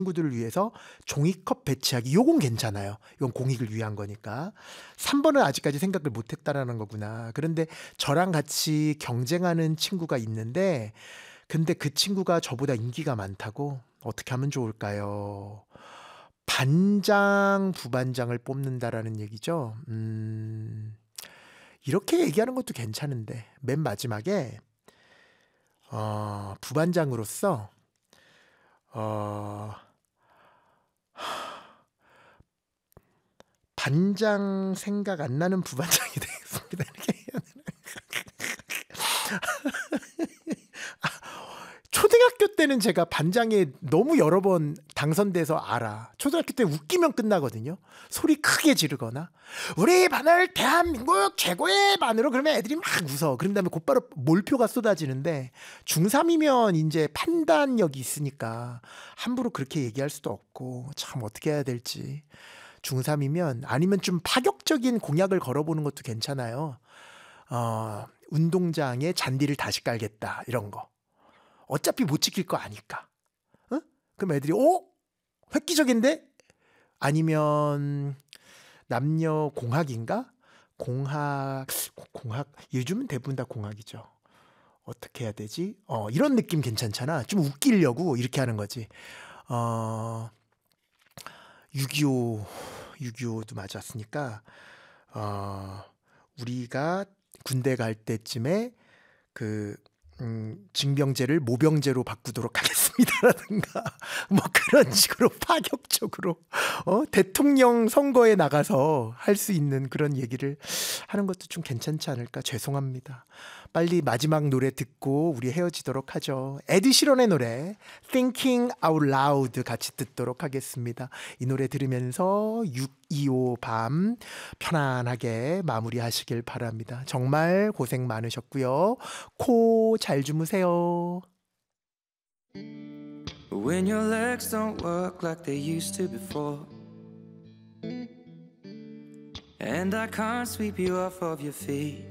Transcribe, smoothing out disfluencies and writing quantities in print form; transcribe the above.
친구들을 위해서 종이컵 배치하기 요건 괜찮아요. 이건 공익을 위한 거니까. 3번은 아직까지 생각을 못 했다라는 거구나. 그런데 저랑 같이 경쟁하는 친구가 있는데 근데 그 친구가 저보다 인기가 많다고? 어떻게 하면 좋을까요? 반장, 부반장을 뽑는다라는 얘기죠. 이렇게 얘기하는 것도 괜찮은데 맨 마지막에 부반장으로서 어, 반장 생각 안 나는 부반장이 되겠습니다. 이렇게 초등학교 때는 제가 반장에 너무 여러 번 당선돼서 알아. 초등학교 때 웃기면 끝나거든요. 소리 크게 지르거나 우리 반을 대한민국 최고의 반으로 그러면 애들이 막 웃어. 그런 다음에 곧바로 몰표가 쏟아지는데 중3이면 이제 판단력이 있으니까 함부로 그렇게 얘기할 수도 없고 참 어떻게 해야 될지. 중3이면 아니면 좀 파격적인 공약을 걸어보는 것도 괜찮아요. 운동장에 잔디를 다시 깔겠다 이런 거. 어차피 못 지킬 거 아니까. 어? 그럼 애들이 획기적인데? 아니면 남녀 공학인가? 공학 요즘은 대부분 다 공학이죠. 어떻게 해야 되지? 이런 느낌 괜찮잖아. 좀 웃기려고 이렇게 하는 거지. 6.25도 맞았으니까 우리가 군대 갈 때쯤에 그 징병제를 모병제로 바꾸도록 하겠습니다라든가 뭐 그런 식으로 파격적으로 대통령 선거에 나가서 할 수 있는 그런 얘기를 하는 것도 좀 괜찮지 않을까. 죄송합니다. 빨리 마지막 노래 듣고 우리 헤어지도록 하죠. 에드 시런의 노래 Thinking Out Loud 같이 듣도록 하겠습니다. 이 노래 들으면서 625 밤 편안하게 마무리하시길 바랍니다. 정말 고생 많으셨고요. 코 잘 주무세요. When your legs don't work like they used to before, and I can't sweep you off of your feet,